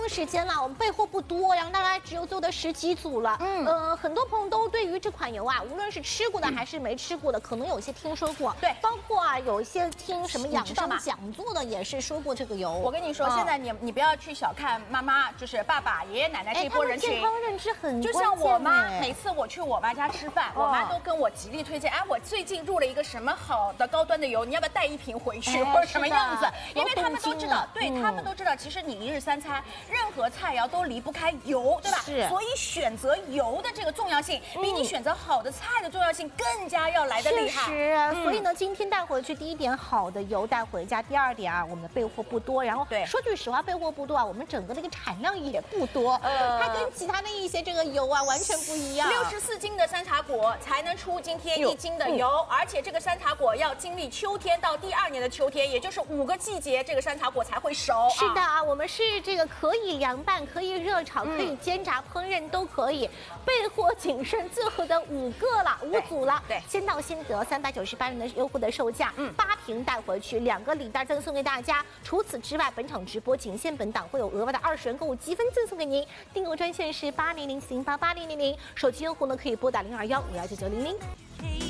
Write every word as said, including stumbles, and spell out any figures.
时间了，我们备货不多，然后大概只有做的十几组了。嗯，呃，很多朋友都对于这款油啊，无论是吃过的还是没吃过的，可能有些听说过。对，包括啊，有一些听什么养生讲座的也是说过这个油。 我跟你说，现在你你不要去小看妈妈，就是爸爸、爷爷奶奶这一波人群， 健康认知很就像我妈，每次我去我妈家吃饭，我妈都跟我极力推荐，哎，我最近入了一个什么好的高端的油，你要不要带一瓶回去，或者什么样子？因为他们都知道，对他们都知道，其实你一日三餐，任何菜肴都离不开油，对吧？是。所以选择油的这个重要性，比你选择好的菜的重要性更加要来的厉害。 是。所以呢，今天带回去第一点，好的油带回家；第二点啊，我们的备货不多。然后，对，说句实话，备货不多啊，我们整个这个产量也不多。呃，它跟其他的一些这个油啊完全不一样。 六十四斤的山茶果才能出今天一斤的油，而且这个山茶果要经历秋天到第二年的秋天，也就是五个季节，这个山茶果才会熟。 是的啊，我们是这个可以凉拌、可以热炒、可以煎炸、烹饪都可以。备货仅剩最后的五个了，五组了。对，先到先得，三百九十八元的优惠的售价，嗯，八瓶带回去，两个礼袋赠送给大家。除此之外，本场直播仅限本档会有额外的二十元购物积分赠送给您。订购专线是八零零四零八八零零零，手机用户呢可以拨打零二幺五幺九九零零。